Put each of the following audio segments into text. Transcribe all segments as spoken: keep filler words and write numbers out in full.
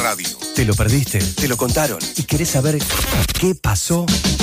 radio. ¿Te lo perdiste? ¿Te lo contaron? ¿Y querés saber qué pasó?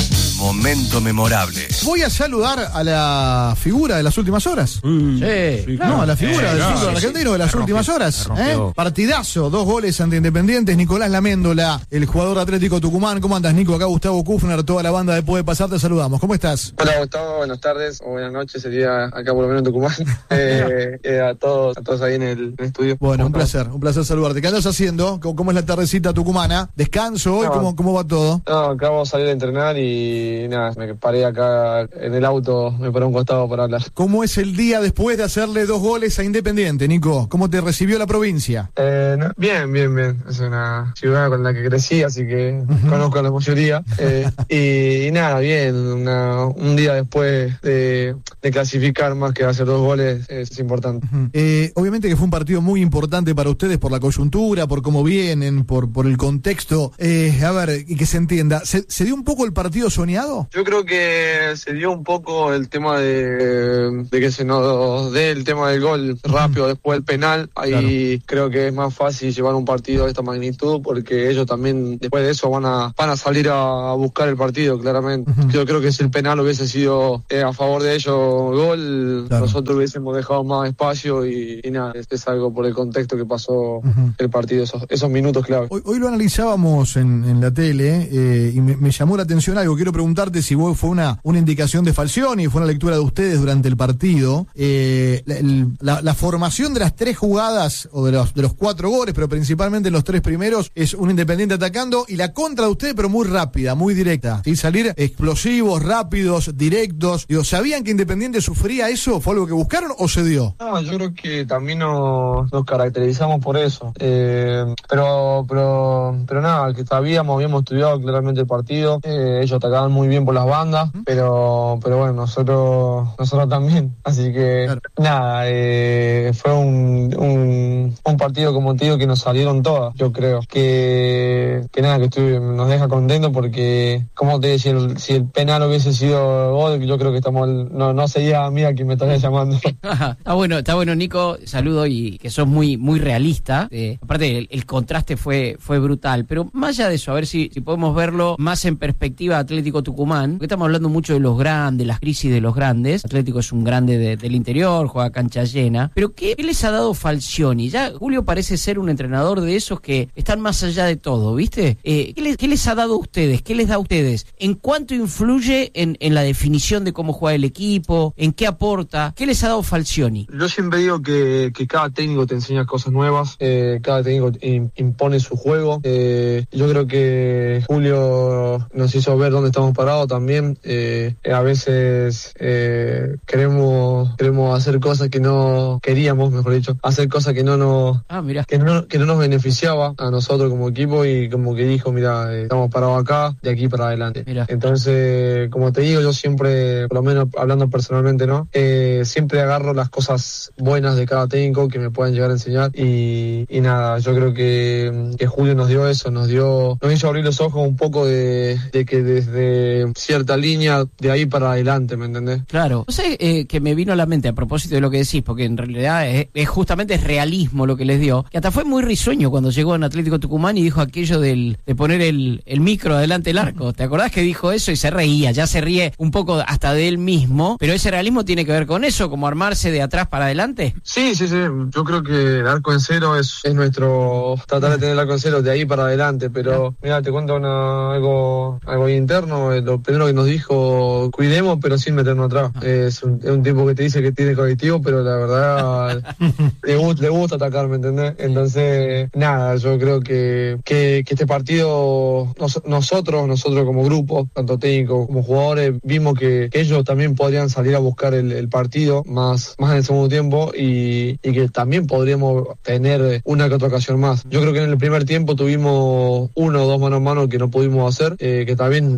Momento memorable. Voy a saludar a la figura de las últimas horas. Mm. Sí, No, claro. a la figura Eh, del no, fútbol sí, argentino sí. de las Me últimas rompió, horas. me ¿eh? rompió. Partidazo, dos goles ante Independientes. Nicolás Laméndola, el jugador de Atlético Tucumán. ¿Cómo andas, Nico? Acá Gustavo Kufner, toda la banda de Puede Pasar, te saludamos. ¿Cómo estás? Hola Gustavo, buenas tardes o buenas noches, sería acá por lo menos en Tucumán. eh, eh, a todos, a todos ahí en el, en el estudio. Bueno, un placer, un placer saludarte. ¿Qué andas haciendo? ¿Cómo, cómo es la tardecita tucumana? ¿Descanso hoy? No. ¿Cómo, cómo va todo? No, acabamos de salir a entrenar y nada, me paré acá en el auto, me paré a un costado para hablar. ¿Cómo es el día después de hacerle dos goles a Independiente, Nico? ¿Cómo te recibió la provincia? Eh, no, bien, bien, bien. Es una ciudad con la que crecí, así que uh-huh. conozco a la mayoría. Eh, y, y nada, bien. Una, un día después de, de clasificar más que hacer dos goles es, es importante. Uh-huh. Eh, obviamente que fue un partido muy importante para ustedes por la coyuntura, por cómo vienen, por, por el contexto. Eh, a ver, y que se entienda, ¿se, ¿se dio un poco el partido soñado? Yo creo que se dio un poco el tema de, de que se nos dé el tema del gol rápido después del penal. Ahí claro. Creo que es más fácil llevar un partido de esta magnitud porque ellos también después de eso van a van a salir a, a buscar el partido, claramente. Uh-huh. Yo creo que si el penal hubiese sido eh, a favor de ellos gol, claro. nosotros hubiésemos dejado más espacio y, y nada, es, es algo por el contexto que pasó uh-huh. el partido, esos, esos minutos clave. Hoy, hoy lo analizábamos en, en la tele eh, y me, me llamó la atención algo. Quiero preguntarte si vos fue una, una indicación de Falcioni, fue una lectura de ustedes durante el partido. Eh, la, la, la formación de las tres jugadas, o de los, de los cuatro goles, pero principalmente los tres primeros, es un Independiente atacando y la contra de ustedes, pero muy rápida, muy directa. ¿Sí? Salir explosivos, rápidos, directos. Digo, ¿sabían que Independiente sufría eso? ¿Fue algo que buscaron o se dio? No, yo creo que también nos, nos caracterizamos por eso. Eh, pero, pero, pero nada, que sabíamos, habíamos estudiado claramente el partido. Eh, ellos atacaban muy bien por las bandas, ¿Mm? pero, pero bueno, nosotros, nosotros también. Así que claro. nada, eh, fue un, un, un partido, como te digo, que nos salieron todas. Yo creo que, que nada, que estuve, nos deja contentos porque, como te decía, si el, si el penal hubiese sido gol, yo creo que estamos, no, no sería amiga que me estaría llamando. Está bueno, está bueno, Nico, saludo y que sos muy, muy realista. Eh, aparte, el, el contraste fue, fue brutal, pero más allá de eso, a ver si, si podemos verlo más en perspectiva Atlético Tucumán, porque estamos hablando mucho de los grandes, las crisis de los grandes. Atlético es un grande de, del interior, juega cancha llena, pero ¿qué, ¿qué les ha dado Falcioni? Ya Julio parece ser un entrenador de esos que están más allá de todo, ¿viste? Eh, ¿qué, les, ¿Qué les ha dado a ustedes? ¿Qué les da a ustedes? ¿En cuánto influye en, en la definición de cómo juega el equipo? ¿En qué aporta? ¿Qué les ha dado Falcioni? Yo siempre digo que, que cada técnico te enseña cosas nuevas, eh, cada técnico impone su juego. Eh, yo creo que Julio nos hizo ver dónde estamos parados también. Eh, a veces eh, queremos queremos hacer cosas que no queríamos, mejor dicho, hacer cosas que no nos ah, mira. que no, que no nos beneficiaba a nosotros como equipo y como que dijo, mira, eh, estamos parados acá, de aquí para adelante. Mira. Entonces, como te digo, yo siempre, por lo menos hablando personalmente, ¿no? Eh, siempre agarro las cosas buenas de cada técnico que me puedan llegar a enseñar y, y nada, yo creo que, que Julio nos dio eso, nos dio, nos hizo abrir los ojos un poco de, de que desde cierta línea de ahí para adelante, ¿me entendés? Claro. No sé eh, que me vino a la mente a propósito de lo que decís, porque en realidad es, es justamente es realismo lo que les dio, que hasta fue muy risueño cuando llegó en Atlético Tucumán y dijo aquello del, de poner el, el micro adelante del arco. ¿Te acordás que dijo eso y se reía? Ya se ríe un poco hasta de él mismo, pero ese realismo tiene que ver con eso, como armarse de atrás para adelante. Sí, sí, sí. Yo creo que el arco en cero es, es nuestro, tratar de tener el arco en cero de ahí para adelante, pero mira, te cuento una, algo, algo interno. Lo primero que nos dijo, cuidemos pero sin meternos atrás. Es un, es un tipo que te dice que tiene colectivo, pero la verdad le, gusta, le gusta atacar, ¿me entendés? Entonces, nada, yo creo que, que, que este partido, nos, nosotros, nosotros como grupo, tanto técnicos como jugadores, vimos que, que ellos también podrían salir a buscar el, el partido más, más en el segundo tiempo y, y que también podríamos tener una que otra ocasión más. Yo creo que en el primer tiempo tuvimos uno o dos manos a mano que no pudimos hacer, eh, que también tal vez nos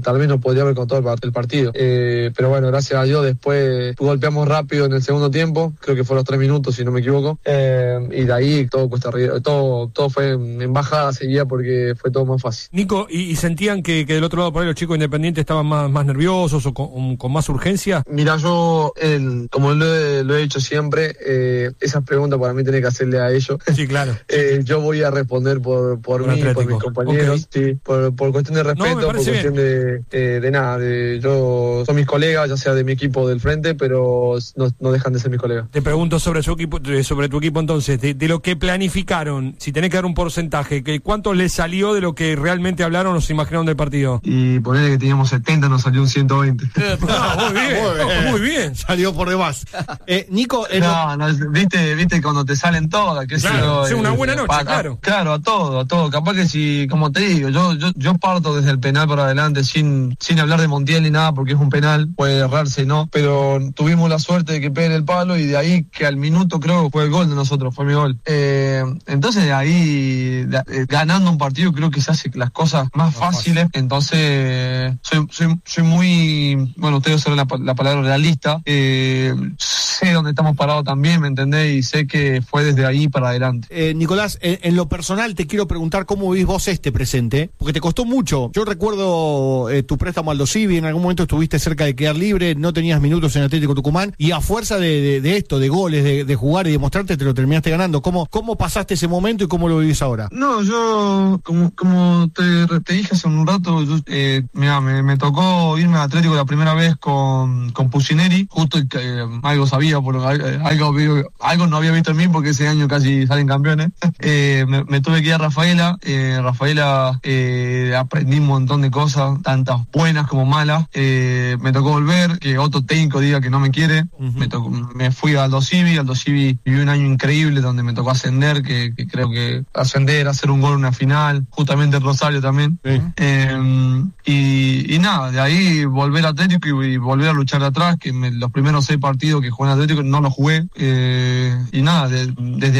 podría haber contado el partido. Eh, pero bueno, gracias a Dios después golpeamos rápido en el segundo tiempo, creo que fue los tres minutos si no me equivoco, eh, y de ahí todo cuesta arriba, todo, todo fue en bajada seguida porque fue todo más fácil. Nico, ¿y, y sentían que, que del otro lado por ahí los chicos independientes estaban más, más nerviosos o con, con más urgencia? Mira, yo, el, como lo he, lo he dicho siempre, eh, esas preguntas para mí tenés que hacerle a ellos. Sí, claro. eh, yo voy a responder por, por, por mí, Atlético. Por mis compañeros, okay. sí, por, por cuestión de respeto, no, por cuestión de, de, de nada, de, yo son mis colegas, ya sea de mi equipo del frente, pero no, no dejan de ser mis colegas. Te pregunto sobre su equipo, sobre tu equipo entonces, de, de lo que planificaron, si tenés que dar un porcentaje, que ¿cuánto les salió de lo que realmente hablaron o se imaginaron del partido? Y ponerle que teníamos setenta, nos salió un ciento veinte. Ah, muy bien, muy bien, muy bien. Salió por demás. Eh, Nico, eh, no, no, viste, viste cuando te salen todas, que claro, es una buena noche, para, claro. Claro, a todo, a todo. Capaz que si, como te digo, yo, yo, yo parto desde el penal para adelante sin, sin hablar de Montiel ni nada, porque es un penal, puede errarse, ¿no? Pero tuvimos la suerte de que pegue el palo y de ahí que al minuto creo que fue el gol de nosotros, fue mi gol. Eh, entonces de ahí, de, eh, ganando un partido creo que se hacen las cosas más fáciles. Fácil. Entonces, soy, soy, soy muy, bueno, ustedes usaron la, la palabra realista. Eh, sé dónde estamos parados también, ¿me entendés? Y sé que fue desde ahí para adelante. Eh, Nicolás, en, en lo personal te quiero preguntar cómo vivís vos este presente, porque te costó mucho. Yo recuerdo eh, tu préstamo al Dosivi, en algún momento estuviste cerca de quedar libre, no tenías minutos en Atlético Tucumán, y a fuerza de, de, de esto, de goles, de, de jugar y de mostrarte, te lo terminaste ganando. ¿Cómo, cómo pasaste ese momento y cómo lo vivís ahora? No, yo, como, como te, te dije hace un rato, yo, eh, mira, me, me tocó irme a Atlético la primera vez con, con Pusineri, justo eh, algo sabía, por, eh, algo, algo no había visto en mí porque ese año casi salen campeones. eh, me, me tuve que ir a Rafaela, eh, Rafaela eh, aprendí un montón de cosas, tantas buenas como malas. Eh, me tocó volver, que otro técnico diga que no me quiere. Uh-huh. Me, tocó, me fui a Aldo Civi, Aldo Civi viví un año increíble donde me tocó ascender, que, que creo que ascender, hacer un gol en una final, justamente en Rosario también. Sí. Eh, y, y nada, de ahí volver a Atlético y, y volver a luchar de atrás, que me, los primeros seis partidos que jugué en Atlético no los jugué. Eh, y nada, de, desde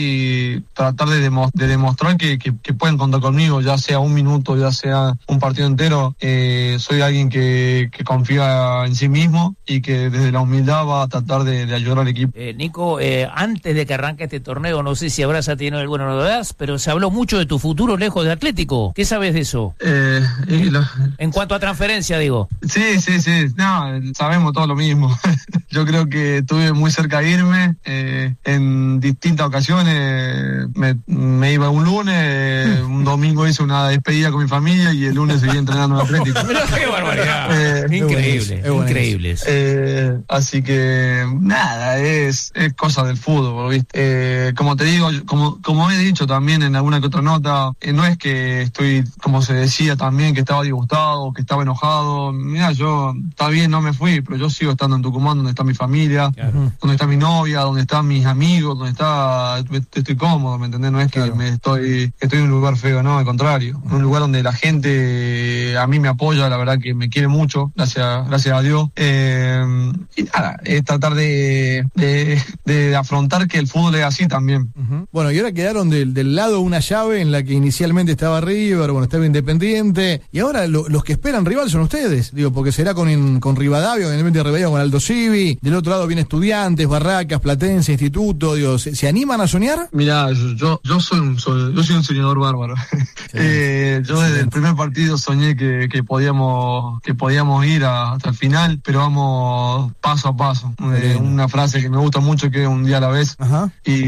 ahí tratar de, demo, de demostrar que, que, que pueden contar conmigo, ya sea un minuto, ya sea un partido entero. Eh, soy alguien que, que confía en sí mismo y que desde la humildad va a tratar de, de ayudar al equipo. Eh, Nico, eh, antes de que arranque este torneo, no sé si habrás tenido alguna novedad, pero se habló mucho de tu futuro lejos de Atlético. ¿Qué sabes de eso? Eh, y lo... En cuanto a transferencia, digo. Sí, sí, sí. No, sabemos todo lo mismo. Yo creo que estuve muy cerca de irme. Eh, en distintas ocasiones me, me iba un lunes, un domingo hice una despedida con mi familia y el lunes seguí entrenando en Atlético. ¡Qué barbaridad! Eh, increíble, es increíble. Eh, así que nada, es, es cosa del fútbol, ¿viste? Eh, como te digo, como, como he dicho también en alguna que otra nota, eh, no es que estoy, como se decía también, que estaba disgustado, que estaba enojado. Mira, yo, está bien, no me fui, pero yo sigo estando en Tucumán, donde está mi familia, claro, donde está mi novia, donde están mis amigos, donde está, estoy cómodo, ¿me entendés? No es que claro, me estoy, estoy en un lugar feo, no, al contrario, en un lugar donde la gente a mí me apoya, la verdad que me quiere mucho, gracias, gracias a Dios. Eh, y nada, es tratar de, de, de afrontar que el fútbol es así también. Uh-huh. Bueno, y ahora quedaron del, del lado una llave en la que inicialmente estaba River, bueno, estaba Independiente, y ahora lo, los que esperan rival son ustedes, digo, porque será con, con Rivadavia, obviamente Rivadavia con Aldo Civi, del otro lado viene Estudiantes, Barracas, Platense, Instituto, digo, ¿se, ¿se animan a soñar? Mirá, yo, yo, soy, un, soy, yo soy un soñador bárbaro. Sí, eh, yo desde el primer partido soñé que, que podíamos que podíamos ir a, hasta el final, pero vamos paso a paso. Eh, una frase que me gusta mucho, que es un día a la vez. Ajá.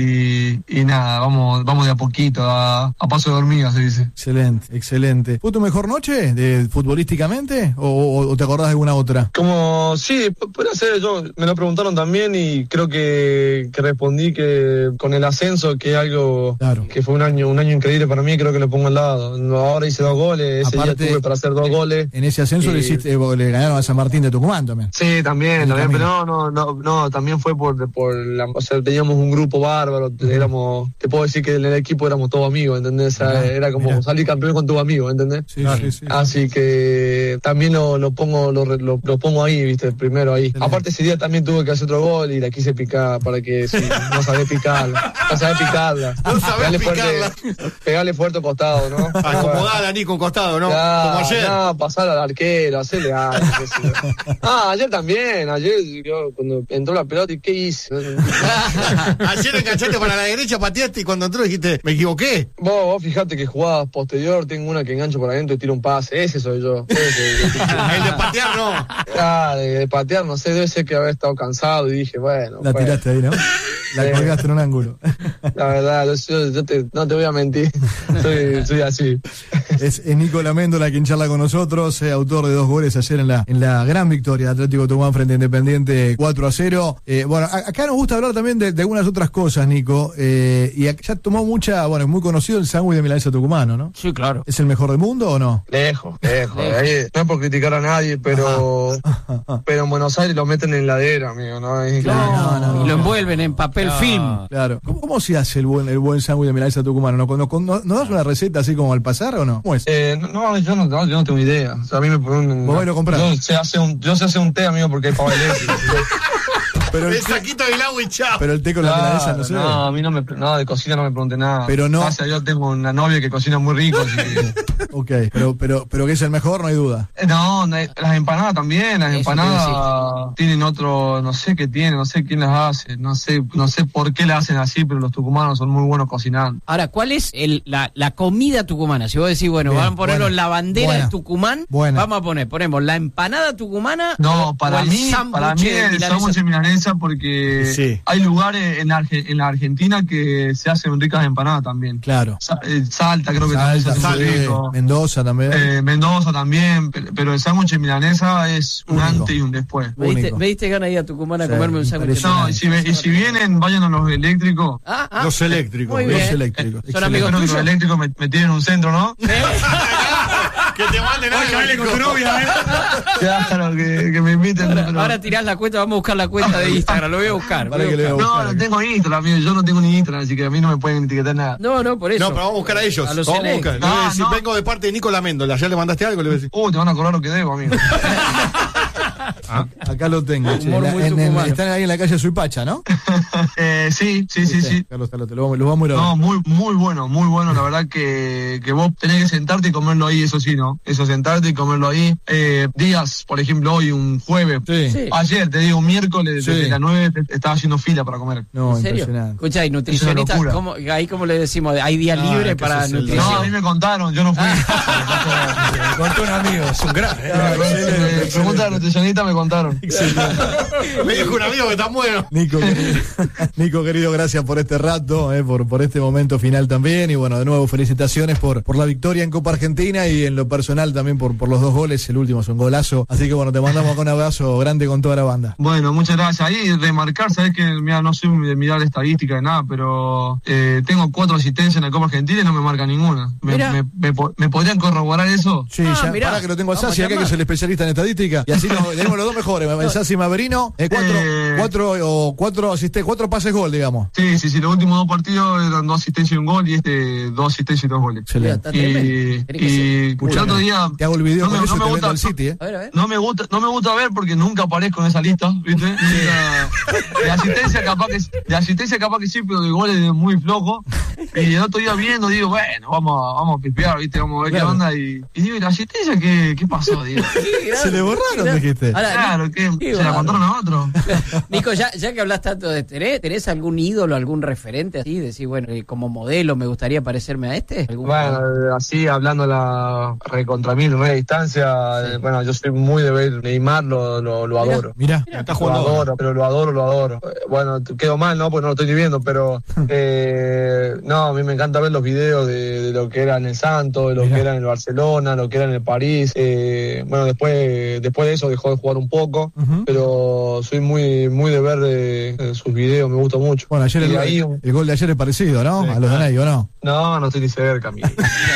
Y, y nada, vamos vamos de a poquito, a, a paso de hormiga, se dice. Excelente, excelente. ¿Fue tu mejor noche de, futbolísticamente o, o, o te acordás de alguna otra? Como, sí, puede ser, yo me lo preguntaron también y creo que, que respondí que con el ascenso, que es algo claro, que fue un año un año increíble para mí, creo que lo pongo al lado. Ahora hice dos goles, ese Aparte, día tuve para hacer dos goles. En ese ascenso y, le, hiciste, le ganaron a San Martín de Tucumán también. Sí, también, también pero no, no, no, no, también fue por, por la, o sea, teníamos un grupo bárbaro, uh-huh, éramos, te puedo decir que en el equipo éramos todos amigos, ¿entendés? O sea, uh-huh, era como mirá, salir campeón con tus amigos, ¿entendés? Sí, claro, sí, sí. Así que también lo, lo pongo, lo, lo, lo pongo ahí, viste, primero ahí. Excelente. Aparte ese día también tuve que hacer otro gol y la quise picar para que si no sabés picarla, no sabés picarla. No sabés pegarle picarla. Fuerte, pegarle fuerte costado, ¿no? Acomodada, Nico, costado, ¿no? Ya, como ayer. No, pasar al arquero, hacerle algo. Ah, ayer también, ayer yo cuando entró la pelota, ¿y qué hice? Ayer enganchaste para la derecha, pateaste y cuando entró dijiste, me equivoqué. Vos, vos fijate que jugadas posterior, tengo una que engancho por adentro y tiro un pase, ese soy yo. Ese, El de patear no. Ah, de, de patear, no sé, debe ser que haber estado cansado y dije, bueno. La bueno. tiraste ahí, ¿no? La colgaste en un ángulo. La verdad, yo, yo te, no te voy a mentir, soy, soy así. Es, es Nico Laméndola quien charla con nosotros, eh, autor de dos goles ayer en la en la gran victoria de Atlético Tucumán frente a Independiente cuatro a cero. Eh, bueno, a, acá nos gusta hablar también de, de algunas otras cosas, Nico, eh, y acá ya tomó mucha, bueno, es muy conocido el sándwich de milanesa tucumano, ¿no? Sí, claro. ¿Es el mejor del mundo o no? Lejos, lejos. Ahí, no es por criticar a nadie, pero pero en Buenos Aires lo meten en la heladera, amigo, ¿no? Es Claro, No, no, no. y lo envuelven en papel film. Claro. ¿Cómo, cómo se hace el buen el buen sándwich de milanesa tucumano? ¿No, no, no, ¿no das una receta así como al pasar o no? ¿Cómo es? Eh, no, yo no, no, yo no tengo idea. O sea, a mí me ponen. Vos lo comprás. Yo sé hacer un, yo sé hacer un té, amigo, porque hay pava eléctrica. Pero el, El saquito del agua y chao. pero el té con la milanesa no sé. No, a mí no me, no, de cocina no me pregunté nada. Pero no- Gracias a Dios tengo una novia que cocina muy rico, así que. Ok, pero, pero, pero que es el mejor, no hay duda. Eh, No, no, las empanadas también, las Eso empanadas tienen otro, no sé qué tienen, no sé quién las hace, no sé, no sé por qué las hacen así, pero los tucumanos son muy buenos cocinando. Ahora, ¿cuál es el, la, la comida tucumana? Si vos decís, bueno, Bien, van a ponerlo buena, en la bandera buena, de Tucumán, buena. vamos a poner, ponemos la empanada tucumana. No, o para el mí, sándwich para mí de el milanesa. sándwich de milanesa porque Sí. hay lugares en, Arge- en la Argentina que se hacen ricas empanadas también. Claro. Sa- eh, Salta creo que también se Salta, hace muy sí, rico. Mendoza también. Eh, Mendoza también, pe- pero el sándwich de milanesa es un Único. antes y un después. ¿Me diste, único. me diste ganas de ir a Tucumán a Sí, comerme un sándwich? de No, y si, ve- y si vienen, vayan a los eléctricos. Ah, ah, Los eléctricos. Muy Los bien. eléctricos. Son Excelente. amigos Espero que los tuyos. eléctricos me, me tienen un centro, ¿no? Que te manden algo. con tu novia, ¿eh? Claro, que, que me inviten. Ahora, pero- ahora tirás la cuenta, vamos a buscar la cuenta de Instagram, lo voy a buscar. Para voy a que le buscar. vea. No, no tengo Instagram, amigo. Yo no tengo ni Instagram, así que a mí no me pueden etiquetar nada. No, no, por eso. No, pero vamos a buscar a ellos. A los vamos a buscar. eléctricos. Le voy a No, decir, no. vengo de parte de Nico Laméndola. ¿Ya le mandaste algo? Le voy a decir. Uh, te van a cobrar lo que debo, amigo. Acá lo tengo. che. Humor La- muy en- en- tucumano. están ahí en la calle Suipacha, ¿no? eh, sí, sí, sí, sí. Carlos, Carlos, te lo vamos, lo vamos a ir a ver. No, muy, muy bueno, muy bueno. La verdad que, que vos tenés que sentarte y comerlo ahí, eso sí, ¿no? Eso, sentarte y comerlo ahí. Eh, días, por ejemplo, hoy, un jueves. Sí. Sí. Ayer, te digo, un miércoles, Sí. desde las nueve estaba haciendo fila para comer. No, ¿En serio? impresionante. Escucha, y nutricionistas, Es una ¿cómo, ahí cómo le decimos? ¿Hay día Ah, libre que para sos el- nutrición? No, a mí me contaron, yo no fui. Me contó un amigo, es un gran. ¿eh? Eh, Pregunta de nutricionista, me contaron. Me dijo un amigo que está bueno. Nico, querido, Nico, querido, gracias por este rato, eh, por, por este momento final también. Y bueno, de nuevo, felicitaciones por, por la victoria en Copa Argentina y en lo personal también por, por los dos goles. El último es un golazo. Así que bueno, te mandamos acá un abrazo grande con toda la banda. Bueno, muchas gracias. Ahí remarcar, sabes que mira, no soy de mirar estadística de nada, pero eh, tengo cuatro asistencias en la Copa Argentina y no me marca ninguna. ¿Me, Mira. me, me, po- ¿me podrían corroborar eso? Sí, Ah, ya, mirá. para que lo tengo a Vamos Sassi a acá, que llamar. es el especialista en estadística. Y así nos tenemos los dos mejores, el Sassi Maverino, eh, cuatro, Eh. cuatro, o cuatro asiste, cuatro pases gol, digamos. Sí, sí, sí, los últimos dos partidos eran dos asistencias y un gol y este dos asistencias y dos goles. Mira, Excelente. está tremendo. Y, Tenés que y ser- el otro día Te hago el video no me, con eso no y me te vendo gusta, el City, eh. A ver, a ver. no me gusta, no me gusta ver porque nunca aparezco en esa lista, ¿viste? Nunca- de asistencia capaz que de asistencia capaz que sí, pero de goles de muy flojo. Y el otro día viendo digo, bueno, vamos a, vamos a pispear, ¿viste? Vamos a ver Claro. qué onda y, y digo, ¿y la asistencia qué, qué pasó? Digo, Se le borraron, dijiste. Ahora, claro, que qué se la bárbaro. contaron a otro. Nico, ya, ya que hablas tanto de ¿tenés, ¿tenés algún ídolo, algún referente así? Decir, bueno, eh, como modelo me gustaría parecerme a este. ¿Algún Bueno, eh, así hablando la recontra mil re distancia, eh, bueno, yo soy muy de ver Neymar, lo, lo, lo Mira. adoro. Mirá. Está Lo jugando ahora. adoro, pero lo adoro, lo adoro. Eh, Bueno, te- quedo mal, ¿no? Porque no lo estoy ni viendo, pero eh, no, a mí me encanta ver los videos de, de lo que era en el Santos, de lo Mirá. que era en el Barcelona, lo que era en el París. Eh, bueno, después después de eso dejó de jugar un poco, Ujú. pero soy muy muy de ver eh, eh, sus videos, me gusta mucho. Bueno, ayer Y el, ahí un- el gol de ayer es parecido, ¿no? Sí, a los de claro. Ney, ¿o no? No, no estoy ni cerca, amigo.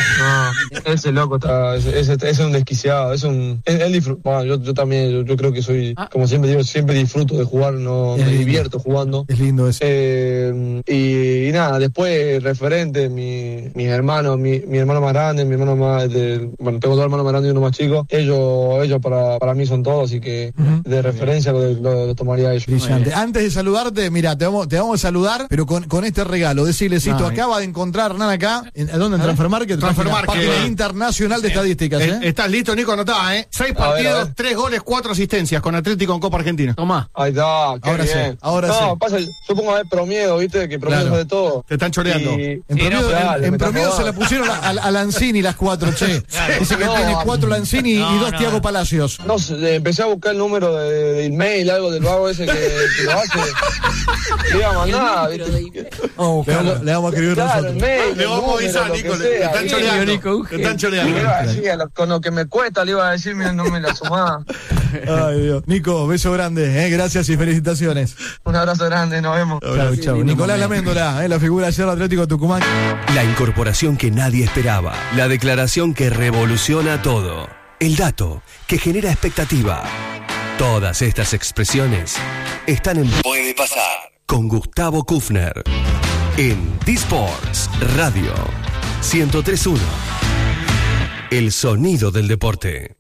No, ese loco está, ese, ese- ese es un desquiciado, es un, él, él disfruta, bueno, yo, yo también, yo, yo creo que soy, Ah. como siempre digo, siempre disfruto de jugar, no Es me lindo. divierto jugando. Es lindo ese. Eh, y, y nada, después referente, mi, mis hermanos, mi, mi hermano más grande, mi hermano más, de- bueno, tengo dos hermanos más grandes y uno más chico, ellos, ellos para, para mí son todos, así que Ujú. de referencia lo, lo- lo tomaría a ellos. Brillante. Antes de saludarte, mira, te vamos, te vamos a saludar, pero con, con este regalo. Decirle, Cito, Ay. acaba de encontrar Hernán acá. ¿En, ¿Dónde? En Transfer Market. Transfer Página- Market. página de internacional de estadísticas, ¿eh? Eh, ¿Estás listo, Nico? Anotá, ¿eh? Seis A ver, a partidos, ver. tres goles, cuatro asistencias con Atlético en Copa Argentina. Tomá. Ahí está, qué Ahora sí, bien. ahora no, sí. pasa, yo pongo a ver Promiedo, ¿viste? Que Promiedo Claro. de todo. Te están choreando. Y- En Sí, promedio, no, en- dale, en me promedio está se la pusieron a, a- a Lanzini las cuatro, che. Dice que No, tiene cuatro Lanzini y no, dos no. Tiago Palacios. No sé, eh, empecé a buscar el número de, de email, algo del vago ese que, que lo hace. Le iba a mandar, El ¿viste? número de- Vamos a buscarlo, le vamos a escribir Claro, el nosotros. mail, Le el vamos a número, avisar, lo que Nico. Le sea, están ¿viste? choreando. Nico, Te Eugenio. están Le choreando. iba a decir, a lo- con lo que me cuesta, le iba a decir, mira, no me la sumaba. Ay, Dios. Nico, beso grande, ¿eh? Gracias y felicitaciones. Un abrazo grande, nos vemos. Chau, chau. Nicolás Laméndola, ¿eh? La figura ayer Atlético Tucumán. La incorporación que nadie esperaba. La declaración que revoluciona todo. El dato que genera expectativa. Todas estas expresiones están en Puede Pasar con Gustavo Kufner en D-Sports Radio ciento tres punto uno. El sonido del deporte.